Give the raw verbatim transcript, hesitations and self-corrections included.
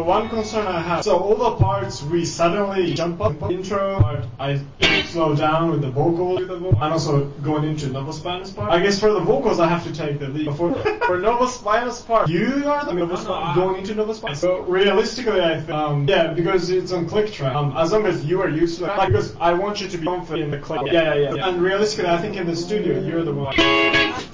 one concern I have, so all the parts we suddenly jump up. Intro part, I slow down with the vocal, and also going into Novospinous part. I guess for the vocals, I have to take the lead. For for Novospinous part, you are the Novospinous going into Novospinous. So realistically, I think, um, yeah, because it's on click track. Um, as long as you are used to it, like, because I want you to be confident in the click. Yeah, yeah, yeah. yeah. And realistically, I think in the studio, you're the one.